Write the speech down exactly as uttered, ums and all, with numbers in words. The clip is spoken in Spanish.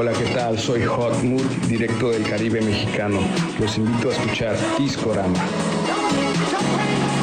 Hola, ¿qué tal? Soy Hot Mood, directo del Caribe mexicano. Los invito a escuchar Discorama.